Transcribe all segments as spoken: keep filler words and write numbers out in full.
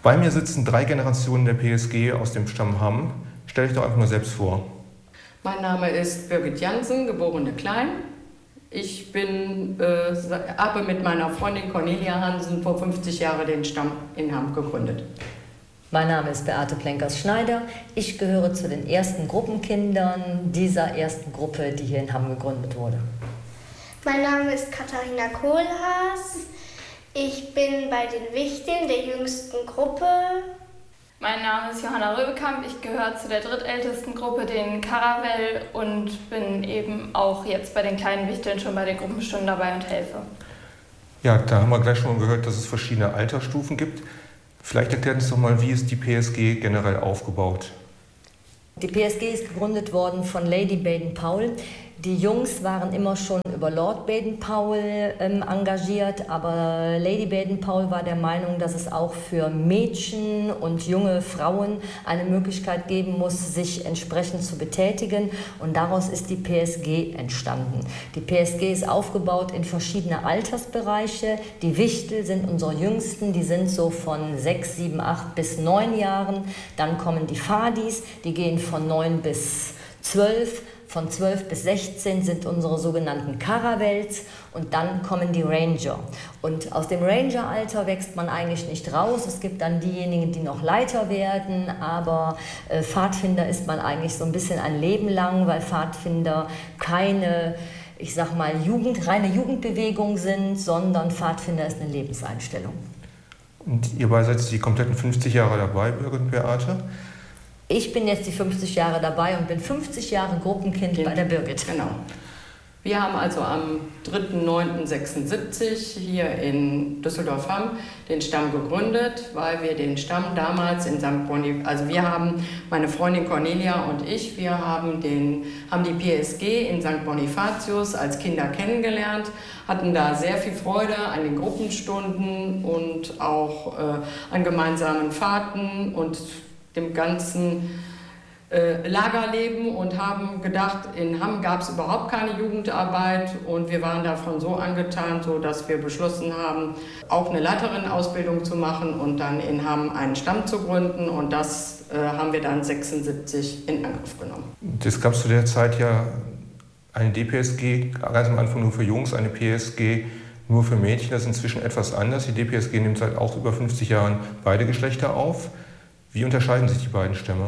Bei mir sitzen drei Generationen der P S G aus dem Stamm Hamm. Stell dich doch einfach mal selbst vor. Mein Name ist Birgit Jansen, geborene Klein. Ich bin, äh, habe mit meiner Freundin Cornelia Hansen vor fünfzig Jahren den Stamm in Hamm gegründet. Mein Name ist Beate Plenkers-Schneider. Ich gehöre zu den ersten Gruppenkindern dieser ersten Gruppe, die hier in Hamm gegründet wurde. Mein Name ist Katharina Kohlhaas. Ich bin bei den Wichteln der jüngsten Gruppe. Mein Name ist Johanna Röbekamp. Ich gehöre zu der drittältesten Gruppe, den Karavel, und bin eben auch jetzt bei den kleinen Wichteln schon bei den Gruppenstunden dabei und helfe. Ja, da haben wir gleich schon mal gehört, dass es verschiedene Altersstufen gibt. Vielleicht erklärt uns doch mal, wie ist die P S G generell aufgebaut? Die P S G ist gegründet worden von Lady Baden-Powell. Die Jungs waren immer schon über Lord Baden-Powell ähm, engagiert, aber Lady Baden-Powell war der Meinung, dass es auch für Mädchen und junge Frauen eine Möglichkeit geben muss, sich entsprechend zu betätigen, und daraus ist die P S G entstanden. Die P S G ist aufgebaut in verschiedene Altersbereiche. Die Wichtel sind unsere Jüngsten, die sind so von sechs, sieben, acht bis neun Jahren. Dann kommen die Fadis, die gehen von neun bis zwölf. Von zwölf bis sechzehn sind unsere sogenannten Caravels, und dann kommen die Ranger. Und aus dem Ranger-Alter wächst man eigentlich nicht raus. Es gibt dann diejenigen, die noch Leiter werden, aber äh, Pfadfinder ist man eigentlich so ein bisschen ein Leben lang, weil Pfadfinder keine, ich sag mal, Jugend, reine Jugendbewegung sind, sondern Pfadfinder ist eine Lebenseinstellung. Und ihr beide seid die kompletten fünfzig Jahre dabei, Birgit und Beate? Ich bin jetzt die fünfzig Jahre dabei und bin fünfzig Jahre Gruppenkind Kind. bei der Birgit. Genau. Wir haben also am dritter neunter sechsundsiebzig hier in Düsseldorf-Hamm den Stamm gegründet, weil wir den Stamm damals in Sankt Bonif... Also wir haben, meine Freundin Cornelia und ich, wir haben, den, haben die P S G in Sankt Bonifatius als Kinder kennengelernt, hatten da sehr viel Freude an den Gruppenstunden und auch äh, an gemeinsamen Fahrten und dem ganzen äh, Lagerleben, und haben gedacht, in Hamm gab es überhaupt keine Jugendarbeit, und wir waren davon so angetan, so dass wir beschlossen haben, auch eine Leiterinnenausbildung zu machen und dann in Hamm einen Stamm zu gründen, und das äh, haben wir dann sechsundsiebzig in Angriff genommen. Das gab es zu der Zeit ja eine D P S G, ganz am Anfang nur für Jungs, eine P S G nur für Mädchen. Das ist inzwischen etwas anders. Die D P S G nimmt seit auch über fünfzig Jahren beide Geschlechter auf. Wie unterscheiden sich die beiden Stämme?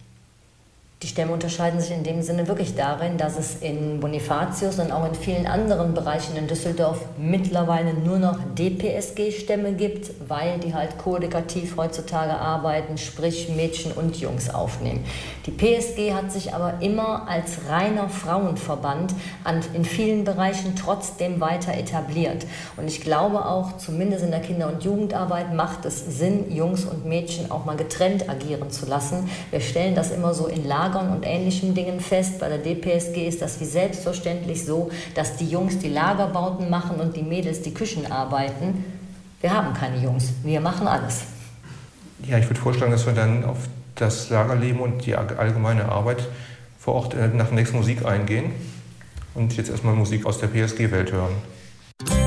Die Stämme unterscheiden sich in dem Sinne wirklich darin, dass es in Bonifatius und auch in vielen anderen Bereichen in Düsseldorf mittlerweile nur noch D P S G-Stämme gibt, weil die halt koedukativ heutzutage arbeiten, sprich Mädchen und Jungs aufnehmen. Die P S G hat sich aber immer als reiner Frauenverband an, in vielen Bereichen trotzdem weiter etabliert. Und ich glaube auch, zumindest in der Kinder- und Jugendarbeit macht es Sinn, Jungs und Mädchen auch mal getrennt agieren zu lassen. Wir stellen das immer so in Lager und ähnlichen Dingen fest. Bei der D P S G ist das wie selbstverständlich so, dass die Jungs die Lagerbauten machen und die Mädels die Küchenarbeiten. Wir haben keine Jungs, wir machen alles. Ja, ich würde vorschlagen, dass wir dann auf das Lagerleben und die allgemeine Arbeit vor Ort nach der nächsten Musik eingehen und jetzt erstmal Musik aus der P S G-Welt hören.